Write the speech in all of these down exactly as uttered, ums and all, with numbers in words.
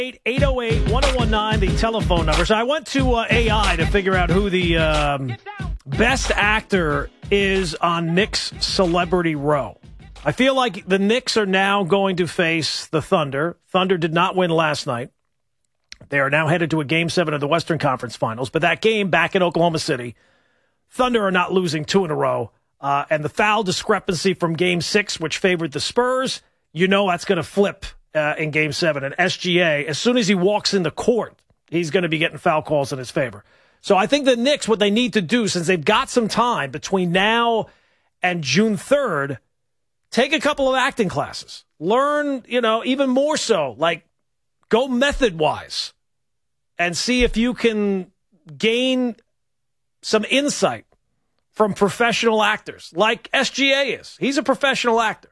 eight oh eight, one oh one nine, the telephone number. So I went to uh, A I to figure out who the um, best actor is on Knicks Celebrity Row. I feel like the Knicks are now going to face the Thunder. Thunder did not win last night. They are now headed to a Game seven of the Western Conference Finals. But that game back in Oklahoma City, Thunder are not losing two in a row. Uh, and the foul discrepancy from Game six, which favored the Spurs, you know that's going to flip uh, in Game seven. And S G A, as soon as he walks in the court, he's going to be getting foul calls in his favor. So I think the Knicks, what they need to do, since they've got some time between now and June third, take a couple of acting classes. Learn, you know, even more so, like go method-wise and see if you can gain some insight from professional actors like S G A is. He's a professional actor.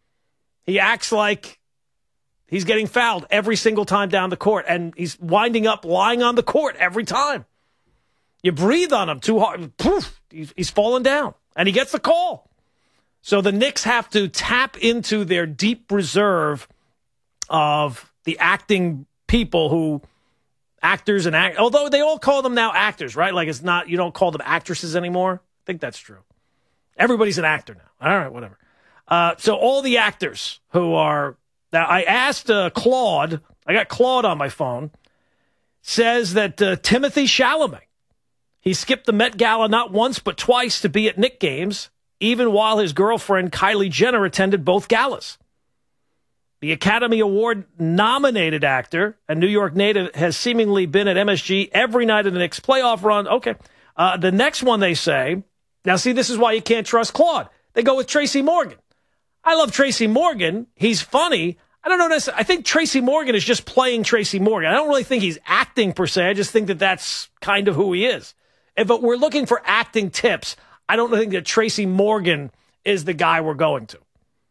He acts like he's getting fouled every single time down the court, and he's winding up lying on the court every time. You breathe on him too hard, poof, he's, he's falling down, and he gets the call. So the Knicks have to tap into their deep reserve of the acting people who, actors and act, although they all call them now actors, right? Like it's not, you don't call them actresses anymore. I think that's true. Everybody's an actor now. All right, whatever. Uh, so all the actors who are, now I asked uh, Claude, I got Claude on my phone, says that uh, Timothy Chalamet, he skipped the Met Gala not once but twice to be at Knick games, even while his girlfriend Kylie Jenner attended both galas. The Academy Award-nominated actor, a New York native, has seemingly been at M S G every night of the Knicks playoff run. Okay. Uh, the next one they say, now see, this is why you can't trust Claude. They go with Tracy Morgan. I love Tracy Morgan. He's funny. I don't know necessarily. I think Tracy Morgan is just playing Tracy Morgan. I don't really think he's acting per se. I just think that that's kind of who he is. If we're looking for acting tips, I don't think that Tracy Morgan is the guy we're going to.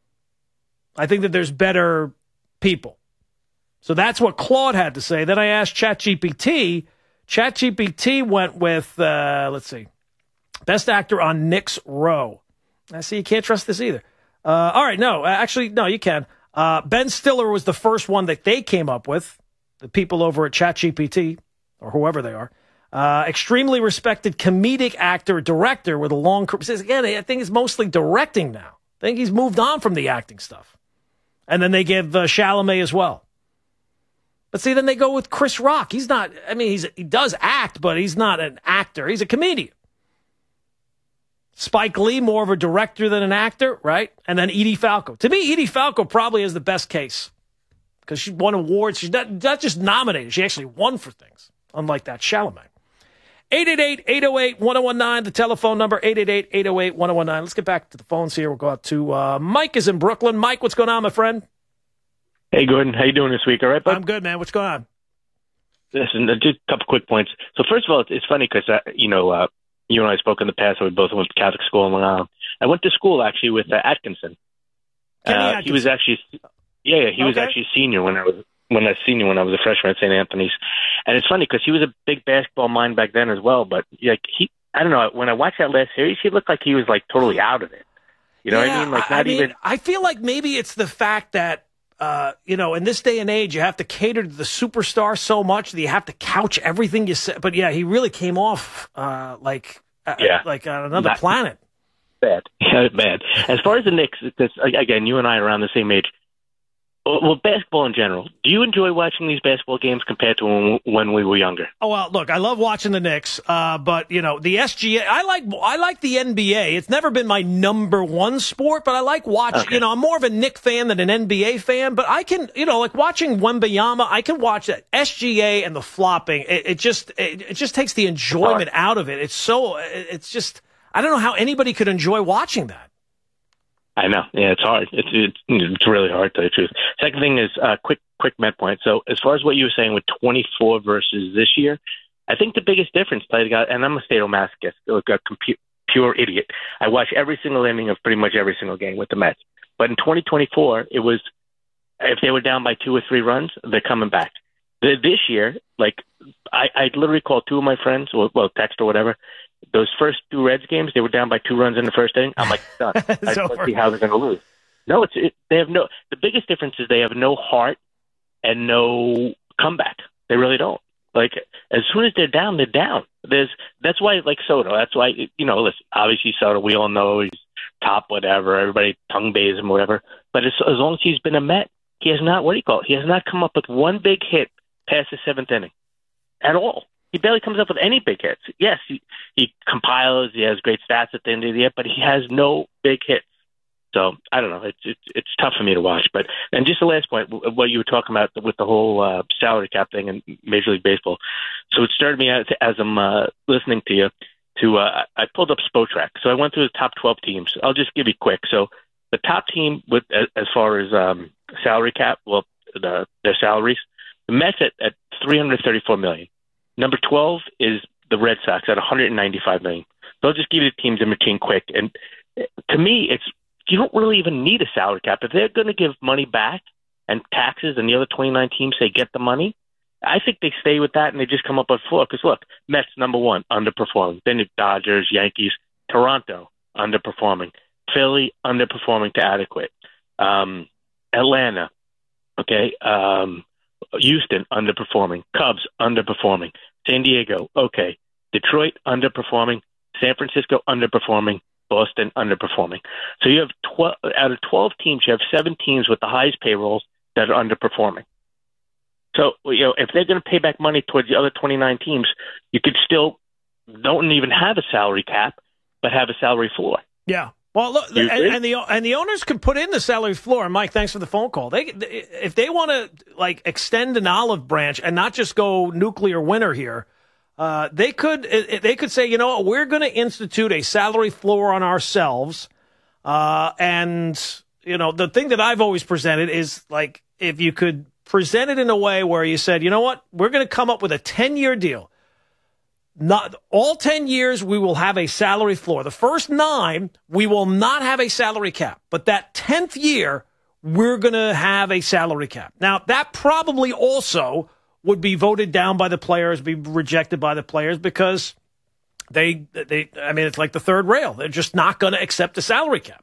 I think that there's better people. So that's what Claude had to say. Then I asked ChatGPT. ChatGPT went with, uh, let's see, best actor on Knicks Row. I see you can't trust this either. Uh, all right, no, actually, no, you can. Uh, Ben Stiller was the first one that they came up with, the people over at ChatGPT, or whoever they are. Uh, extremely respected comedic actor, director with a long career. Again, I think he's mostly directing now. I think he's moved on from the acting stuff. And then they give uh, Chalamet as well. But see, then they go with Chris Rock. He's not, I mean, he's, he does act, but he's not an actor. He's a comedian. Spike Lee, more of a director than an actor, right? And then Edie Falco. To me, Edie Falco probably is the best case because she won awards. She's not, not just nominated. She actually won for things, unlike that Chalamet. eight eight eight, eight oh eight, one oh one nine, the telephone number, eight eight eight, eight oh eight, one oh one nine. Let's get back to the phones here. We'll go out to uh, Mike is in Brooklyn. Mike, what's going on, my friend? Hey, Gordon. How you doing this week? All right, bud? I'm good, man. What's going on? Listen, just a couple quick points. So first of all, it's, it's funny because, uh, you know, uh, you and I spoke in the past, and we both went to Catholic school in Long Island. I went to school, actually, with uh, Atkinson. Kenny Uh, Atkinson. he was actually, yeah, yeah, he was Okay. actually a senior when I was when I was senior when I was a freshman at Saint Anthony's. And it's funny because he was a big basketball mind back then as well. But like he, I don't know, when I watched that last series, he looked like he was like totally out of it. You know yeah, what I mean? Like I not mean, even. I feel like maybe it's the fact that, uh, you know, in this day and age, you have to cater to the superstar so much that you have to couch everything you say. But yeah, he really came off uh, like uh, Yeah. like on another Not- planet. Bad. Yeah, bad. As far as the Knicks, because again, you and I are around the same age. Well, well, basketball in general. Do you enjoy watching these basketball games compared to when, when we were younger? Oh well, look, I love watching the Knicks, uh, but you know the S G A. I like I like the N B A. It's never been my number one sport, but I like watching. Okay. You know, I'm more of a Knick fan than an N B A fan. But I can, you know, like watching Wembayama. I can watch that S G A and the flopping. It, it just it, it just takes the enjoyment out of it. It's so it's just I don't know how anybody could enjoy watching that. I know. Yeah, it's hard. It's it's, it's really hard, to tell you the truth. Second thing is uh, quick quick Met point. So as far as what you were saying with twenty-four versus this year, I think the biggest difference, and I'm a sadomasochist, like a compu- pure idiot. I watch every single inning of pretty much every single game with the Mets. But in twenty twenty-four, it was if they were down by two or three runs, they're coming back. The, this year, like I, I literally called two of my friends, or well, text or whatever. Those first two Reds games, they were down by two runs in the first inning. I'm like, done. I don't see how they're going to lose. No, it's it, they have no. The biggest difference is they have no heart and no come back. They really don't. Like, as soon as they're down, they're down. There's That's why, like Soto, that's why, you know, listen, obviously Soto, we all know he's top whatever. Everybody tongue bays him, whatever. But as, as long as he's been a Met, he has not, what do you call it? He has not come up with one big hit past the seventh inning at all. He barely comes up with any big hits. Yes, he, he compiles, he has great stats at the end of the year, but he has no big hits. So I don't know. It's it's, it's tough for me to watch. But and just the last point, what you were talking about with the whole uh, salary cap thing in Major League Baseball. So it started me out as I'm uh, listening to you. To uh, I pulled up Spotrac. So I went through the top twelve teams. I'll just give you quick. So the top team with as far as um, salary cap, well, the, their salaries, the Mets at, at three hundred thirty-four million. Number twelve is the Red Sox at one hundred ninety-five million. So I'll just give you the teams in between quick. And to me, it's you don't really even need a salary cap. If they're going to give money back and taxes and the other twenty-nine teams say get the money, I think they stay with that and they just come up with floor. Because, look, Mets, number one, underperforming. Then the Dodgers, Yankees, Toronto, underperforming. Philly, underperforming to adequate. Um, Atlanta, okay. Um, Houston, underperforming. Cubs, underperforming. San Diego, okay. Detroit, underperforming. San Francisco, underperforming. Boston, underperforming. So you have twelve out of twelve teams, you have seven teams with the highest payrolls that are underperforming. So, you know, if they're going to pay back money towards the other twenty-nine teams, you could still don't even have a salary cap, but have a salary floor. Yeah. Well, look, and, and the and the owners could put in the salary floor. And Mike, thanks for the phone call. They, if they want to like extend an olive branch and not just go nuclear winter here, uh, they could they could say, you know what, we're going to institute a salary floor on ourselves. Uh, and you know, the thing that I've always presented is like if you could present it in a way where you said, you know what, we're going to come up with a ten-year deal. Not all ten years, we will have a salary floor. The first nine, we will not have a salary cap. But that tenth year, we're going to have a salary cap. Now, that probably also would be voted down by the players, be rejected by the players because they, they. I mean, it's like the third rail. They're just not going to accept a salary cap.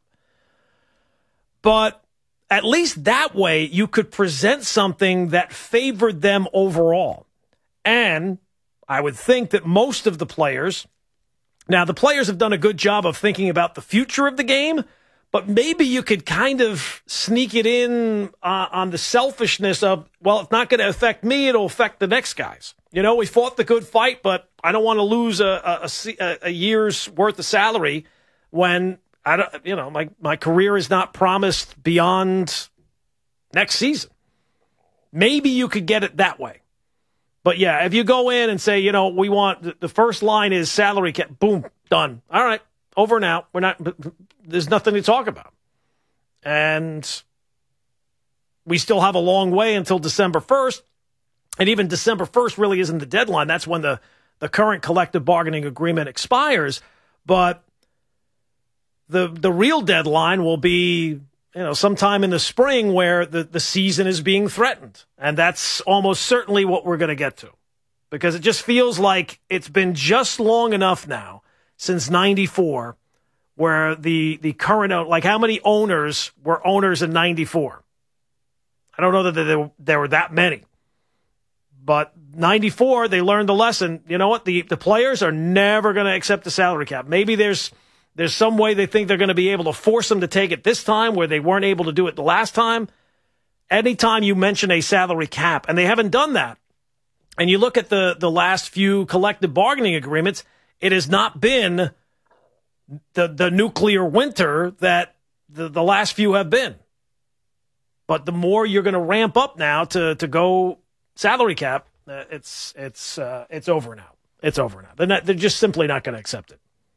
But at least that way, you could present something that favored them overall. And I would think that most of the players, now the players have done a good job of thinking about the future of the game, but maybe you could kind of sneak it in uh, on the selfishness of, well, it's not going to affect me, it'll affect the next guys. You know, we fought the good fight, but I don't want to lose a, a, a year's worth of salary when, I don't, you know, my, my career is not promised beyond next season. Maybe you could get it that way. But, yeah, if you go in and say, you know, we want the first line is salary cap, boom, done. All right, over and out. We're not, there's nothing to talk about. And we still have a long way until December first. And even December first really isn't the deadline. That's when the, the current collective bargaining agreement expires. But the the real deadline will be, you know, sometime in the spring where the, the season is being threatened. And that's almost certainly what we're going to get to. Because it just feels like it's been just long enough now since ninety-four where the, the current, like how many owners were owners in ninety-four? I don't know that there, there were that many. But ninety-four, they learned the lesson. You know what? The, the players are never going to accept the salary cap. Maybe there's There's some way they think they're going to be able to force them to take it this time where they weren't able to do it the last time. Anytime you mention a salary cap, and they haven't done that, and you look at the, the last few collective bargaining agreements, it has not been the, the nuclear winter that the, the last few have been. But the more you're going to ramp up now to, to go salary cap, uh, it's it's uh, it's over now. It's over now. They're, not, they're just simply not going to accept it.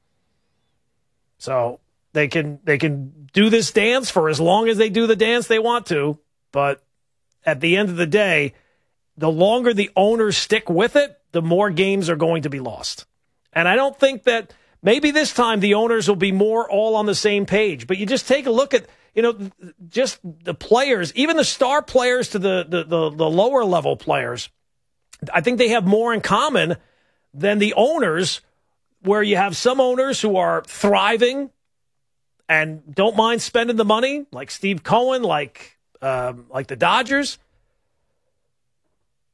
So they can they can do this dance for as long as they do the dance they want to, but at the end of the day, the longer the owners stick with it, the more games are going to be lost. And I don't think that maybe this time the owners will be more all on the same page. But you just take a look at, you know, just the players, even the star players to the the the, the lower level players. I think they have more in common than the owners, where you have some owners who are thriving and don't mind spending the money, like Steve Cohen, like um, like the Dodgers.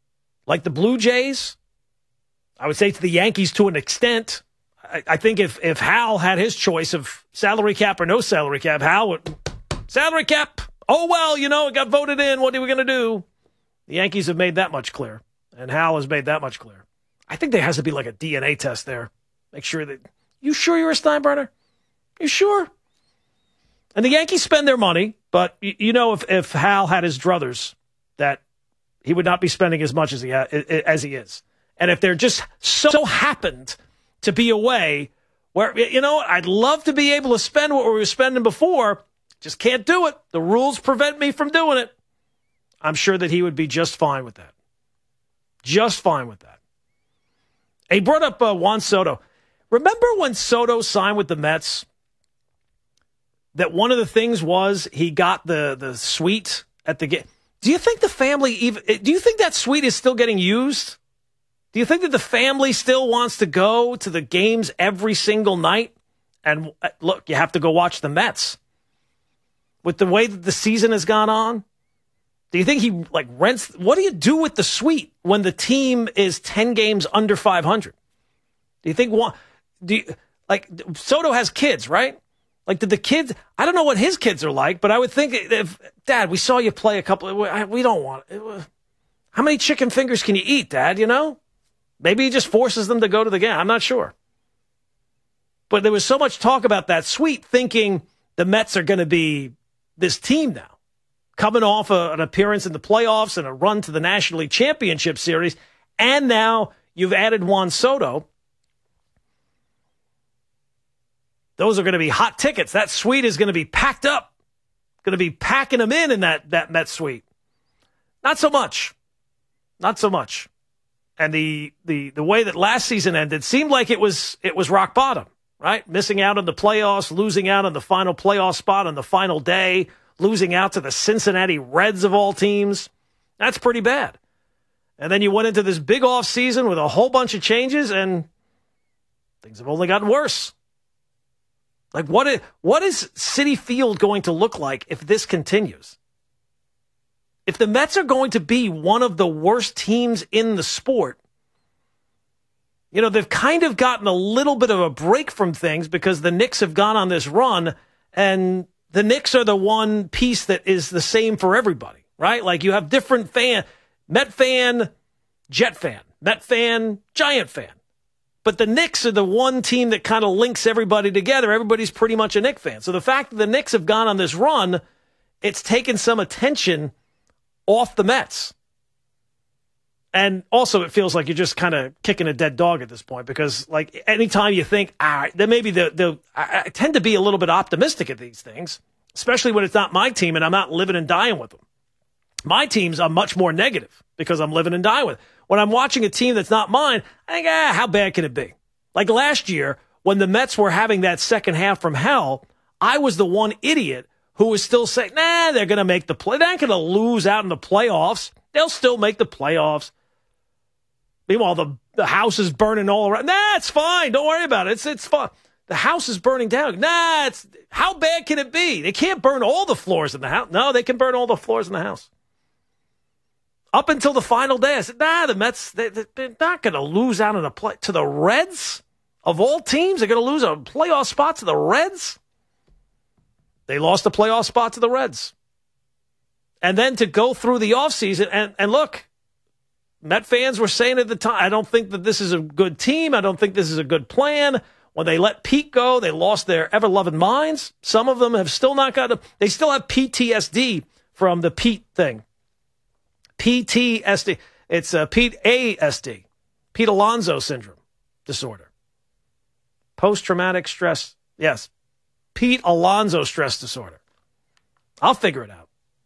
like the Blue Jays. I would say to the Yankees to an extent. I, I think if, if Hal had his choice of salary cap or no salary cap, Hal would, salary cap, oh, well, you know, it got voted in. What are we going to do? The Yankees have made that much clear, and Hal has made that much clear. I think there has to be like a D N A test there. Make sure that, you sure you're a Steinbrenner? You sure? And the Yankees spend their money, but you, you know if, if Hal had his druthers, that he would not be spending as much as he ha- as he is. And if there just so happened to be a way where, you know, I'd love to be able to spend what we were spending before, just can't do it. The rules prevent me from doing it. I'm sure that he would be just fine with that. Just fine with that. He brought up uh, Juan Soto. Remember when Soto signed with the Mets? That one of the things was he got the, the suite at the game. Do you think the family even, do you think that suite is still getting used? Do you think that the family still wants to go to the games every single night? And look, you have to go watch the Mets. With the way that the season has gone on, do you think he like rents? What do you do with the suite when the team is ten games under five hundred? Do you think one? Do you, like Soto has kids, right? Like, did the kids? I don't know what his kids are like, but I would think if Dad, we saw you play a couple. Of, we don't want. How many chicken fingers can you eat, Dad? You know, maybe he just forces them to go to the game. I'm not sure. But there was so much talk about that suite, thinking the Mets are going to be this team now, coming off a, an appearance in the playoffs and a run to the National League Championship Series, and now you've added Juan Soto. Those are going to be hot tickets. That suite is going to be packed up. Going to be packing them in in that, that Mets suite. Not so much. Not so much. And the, the, the way that last season ended seemed like it was it was rock bottom, right? Missing out on the playoffs, losing out on the final playoff spot on the final day, losing out to the Cincinnati Reds of all teams. That's pretty bad. And then you went into this big off season with a whole bunch of changes, and things have only gotten worse. Like, what is, what is Citi Field going to look like if this continues? If the Mets are going to be one of the worst teams in the sport, you know, they've kind of gotten a little bit of a break from things because the Knicks have gone on this run, and the Knicks are the one piece that is the same for everybody, right? Like, you have different fan, Met fan, Jet fan, Met fan, Giant fan. But the Knicks are the one team that kind of links everybody together. Everybody's pretty much a Knicks fan. So the fact that the Knicks have gone on this run, it's taken some attention off the Mets. And also it feels like you're just kind of kicking a dead dog at this point because, like, anytime you think, all right, then maybe the, the I, I tend to be a little bit optimistic at these things, especially when it's not my team and I'm not living and dying with them. My teams are much more negative because I'm living and dying with it. When I'm watching a team that's not mine, I think, ah, how bad can it be? Like last year, when the Mets were having that second half from hell, I was the one idiot who was still saying, nah, they're going to make the play. They're not going to lose out in the playoffs. They'll still make the playoffs. Meanwhile, the, the house is burning all around. Nah, it's fine. Don't worry about it. It's it's fine. The house is burning down. Nah, it's how bad can it be? They can't burn all the floors in the house. No, they can burn all the floors in the house. Up until the final day, I said, nah, the Mets, they, they're not going to lose out in a play to the Reds. Of all teams, they're going to lose a playoff spot to the Reds. They lost the playoff spot to the Reds. And then to go through the offseason, and, and look, Met fans were saying at the time, I don't think that this is a good team. I don't think this is a good plan. When they let Pete go, they lost their ever-loving minds. Some of them have still not got a, they still have P T S D from the Pete thing. P T S D. It's uh, Pete A S D. Pete Alonso syndrome disorder. Post-traumatic stress. Yes. Pete Alonso stress disorder. I'll figure it out.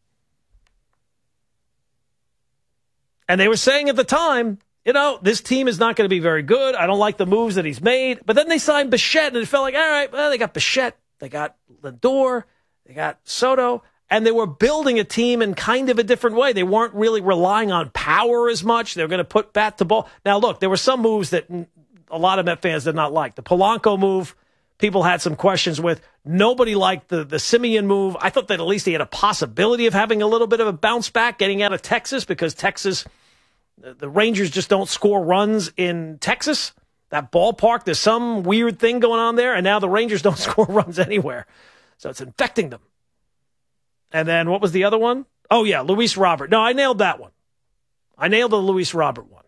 And they were saying at the time, you know, this team is not going to be very good. I don't like the moves that he's made. But then they signed Bichette, and it felt like, all right, well, they got Bichette. They got Lindor. They got Soto. And they were building a team in kind of a different way. They weren't really relying on power as much. They were going to put bat to ball. Now, look, there were some moves that a lot of Met fans did not like. The Polanco move, people had some questions with. Nobody liked the, the Simeon move. I thought that at least he had a possibility of having a little bit of a bounce back getting out of Texas because Texas The, the Rangers just don't score runs in Texas. That ballpark, there's some weird thing going on there, and now the Rangers don't score runs anywhere. So it's infecting them. And then what was the other one? Oh, yeah, Luis Robert. No, I nailed that one. I nailed the Luis Robert one.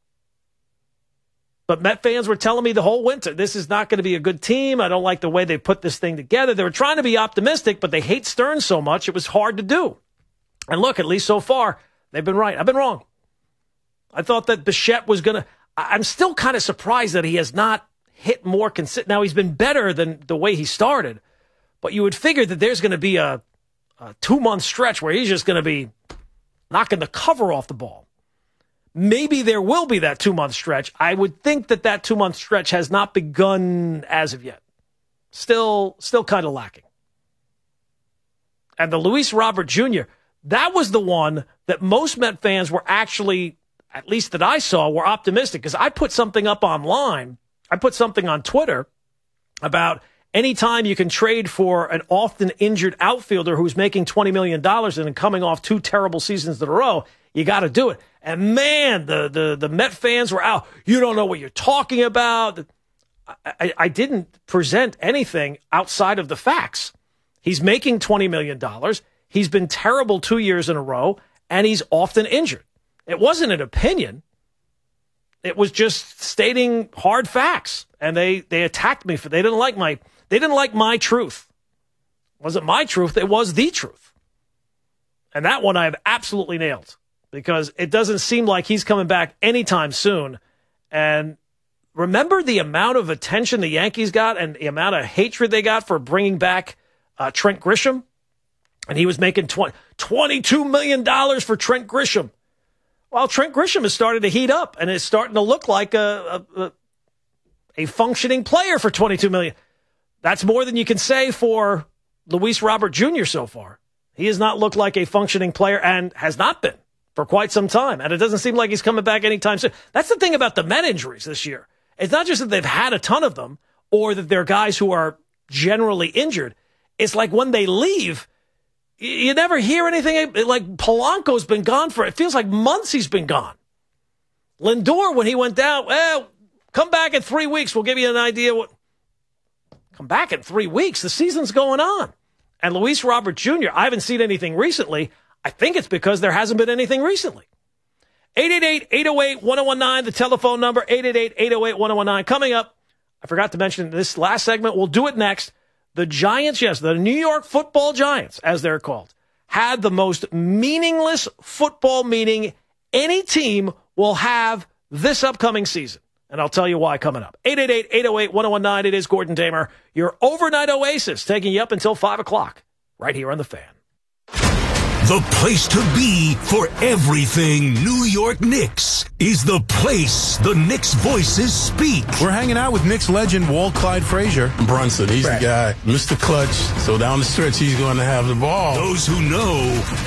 But Met fans were telling me the whole winter, this is not going to be a good team. I don't like the way they put this thing together. They were trying to be optimistic, but they hate Stearns so much, it was hard to do. And look, at least so far, they've been right. I've been wrong. I thought that Bichette was going to... I'm still kind of surprised that he has not hit more consistent. Now, he's been better than the way he started, but you would figure that there's going to be a, a two-month stretch where he's just going to be knocking the cover off the ball. Maybe there will be that two-month stretch. I would think that that two-month stretch has not begun as of yet. Still, still kind of lacking. And the Luis Robert Junior, that was the one that most Met fans were actually... at least that I saw, were optimistic. Because I put something up online, I put something on Twitter about any time you can trade for an often injured outfielder who's making twenty million dollars and coming off two terrible seasons in a row, you got to do it. And man, the, the, the Met fans were out. You don't know what you're talking about. I, I, I didn't present anything outside of the facts. He's making twenty million dollars. He's been terrible two years in a row, and he's often injured. It wasn't an opinion. It was just stating hard facts, and they, they attacked me for. They didn't like my. They didn't like my truth. It wasn't my truth. It was the truth, and that one I have absolutely nailed because it doesn't seem like he's coming back anytime soon. And remember the amount of attention the Yankees got and the amount of hatred they got for bringing back uh, Trent Grisham, and he was making twenty, twenty-two million dollars for Trent Grisham. Well, Trent Grisham has started to heat up and is starting to look like a, a, a functioning player for twenty-two million dollars. That's more than you can say for Luis Robert Junior so far. He has not looked like a functioning player and has not been for quite some time. And it doesn't seem like he's coming back anytime soon. That's the thing about the Met injuries this year. It's not just that they've had a ton of them or that they're guys who are generally injured. It's like when they leave, you never hear anything. Like Polanco's been gone for, it feels like months he's been gone. Lindor, when he went down, well, come back in three weeks. We'll give you an idea what. Come back in three weeks. The season's going on. And Luis Robert Junior, I haven't seen anything recently. I think it's because there hasn't been anything recently. eight eight eight, eight oh eight, one oh one nine, the telephone number, eight eight eight, eight oh eight, one oh one nine. Coming up, I forgot to mention this last segment. We'll do it next. The Giants, yes, the New York Football Giants, as they're called, had the most meaningless football meeting any team will have this upcoming season. And I'll tell you why coming up. eight eight eight, eight oh eight, one oh one nine. It is Gordon Damer, your overnight oasis, taking you up until five o'clock, right here on The Fan. The place to be for everything New York Knicks is the place the Knicks voices speak. We're hanging out with Knicks legend Walt Clyde Frazier. Brunson, he's right. the guy. Mister Clutch. So down the stretch, he's going to have the ball. Those who know,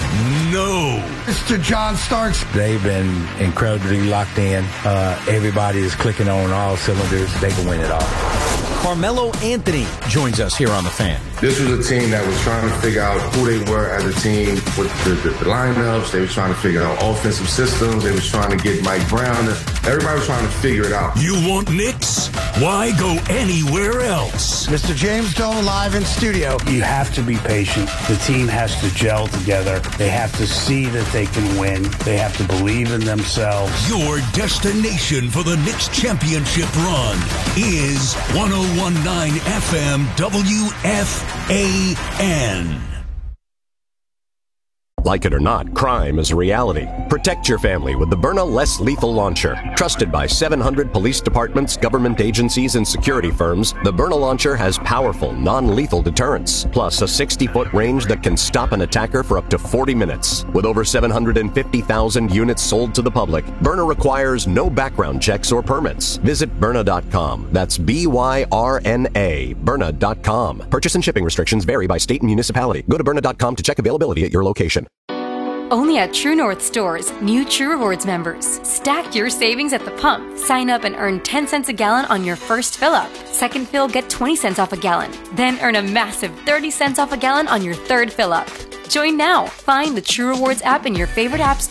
know. Mister John Starks. They've been incredibly locked in. Uh, everybody is clicking on all cylinders. They can win it all. Carmelo Anthony joins us here on The Fan. This was a team that was trying to figure out who they were as a team with the, the, the lineups. They were trying to figure out offensive systems. They were trying to get Mike Brown. Everybody was trying to figure it out. You want Knicks? Why go anywhere else? Mister James Dolan live in studio. You have to be patient. The team has to gel together. They have to see that they can win. They have to believe in themselves. Your destination for the Knicks championship run is one oh one point nine F M W F A N. Like it or not, crime is a reality. Protect your family with the Byrna Less Lethal Launcher. Trusted by seven hundred police departments, government agencies, and security firms, the Byrna Launcher has powerful, non-lethal deterrence, plus a sixty-foot range that can stop an attacker for up to forty minutes. With over seven hundred fifty thousand units sold to the public, Byrna requires no background checks or permits. Visit Byrna dot com. That's B Y R N A, Byrna dot com. Purchase and shipping restrictions vary by state and municipality. Go to Byrna dot com to check availability at your location. Only at True North stores, new True Rewards members. Stack your savings at the pump. Sign up and earn ten cents a gallon on your first fill up. Second fill, get twenty cents off a gallon. Then earn a massive thirty cents off a gallon on your third fill up. Join now. Find the True Rewards app in your favorite app store.